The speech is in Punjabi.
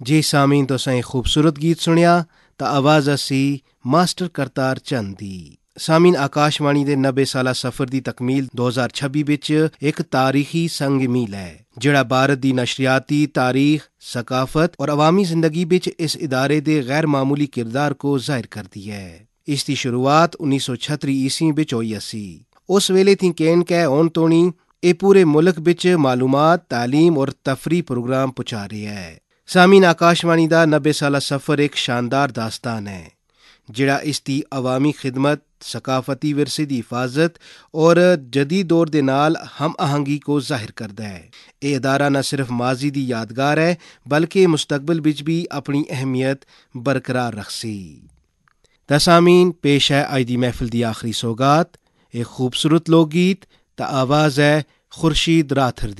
जी सामीन तुसें एक खूबसूरत गीत सुनिया ਤਾਂ ਆਵਾਜ਼ ਅਸੀਂ ਮਾਸਟਰ ਕਰਤਾਰ ਚੰਦ ਦੀ। ਸਾਮੀਨ ਆਕਾਸ਼ਵਾਣੀ ਦੇ 90 ਸਾਲਾ ਸਫ਼ਰ ਦੀ ਤਕਮੀਲ 2026 ਵਿੱਚ ਇੱਕ ਤਾਰੀਖੀ ਸੰਗ ਮੀਲ ਹੈ ਜਿਹੜਾ ਭਾਰਤ ਦੀ ਨਸ਼ਰਿਆਤੀ ਤਾਰੀਖ, ਸਕਾਫਤ ਔਰ ਅਵਾਮੀ ਜ਼ਿੰਦਗੀ ਵਿੱਚ ਇਸ ਇਦਾਰੇ ਦੇ ਗੈਰ ਮਾਮੂਲੀ ਕਿਰਦਾਰ ਕੋ ਜ਼ਾਹਿਰ ਕਰਦੀ ਹੈ। ਇਸ ਦੀ ਸ਼ੁਰੂਆਤ 1936 ਈਸਵੀ ਵਿੱਚ ਹੋਈ ਸੀ। ਉਸ ਵੇਲੇ ਥੀ ਕਹਿਣ ਕਹਿ ਹੋਣ ਤੋਣੀ ਇਹ ਪੂਰੇ ਮੁਲਕ ਵਿੱਚ ਮਾਲੂਮਾਤ, ਤਾਲੀਮ ਔਰ ਤਫਰੀਹ ਪ੍ਰੋਗਰਾਮ ਪਹੁੰਚਾ ਰਿਹਾ ਹੈ। ਸਾਮੀਨ ਆਕਾਸ਼ਵਾਣੀ ਦਾ 90 ਸਾਲਾ ਸਫ਼ਰ ਇੱਕ ਸ਼ਾਨਦਾਰ ਦਾਸਤਾਨ ਹੈ ਜਿਹੜਾ ਇਸ ਦੀ ਅਵਾਮੀ ਖਿਦਮਤ, ਸਕਾਫਤੀ ਵਿਰਸੇ ਦੀ ਹਿਫਾਜ਼ਤ ਔਰ ਜਦੀਦ ਦੌਰ ਦੇ ਨਾਲ ਹਮ ਆਹੰਗੀ ਕੋ ਜ਼ਾਹਿਰ ਕਰਦਾ ਹੈ। ਇਹ ਅਦਾਰਾ ਨਾ ਸਿਰਫ ਮਾਜ਼ੀ ਦੀ ਯਾਦਗਾਰ ਹੈ ਬਲਕਿ ਮੁਸਤਕਬਲ ਵਿੱਚ ਵੀ ਆਪਣੀ ਅਹਿਮੀਅਤ ਬਰਕਰਾਰ ਰੱਖਸੀ। ਤਾਂ ਸਾਮੀਨ ਪੇਸ਼ ਹੈ ਅੱਜ ਦੀ ਮਹਿਫਿਲ ਦੀ ਆਖਰੀ ਸੌਗਾਤ, ਇੱਕ ਖੂਬਸੂਰਤ ਲੋਕ ਗੀਤ ਤਾਂ ਆਵਾਜ਼ ਹੈ ਖੁਰਸ਼ੀਦ ਰਾਥਰ ਦੀ।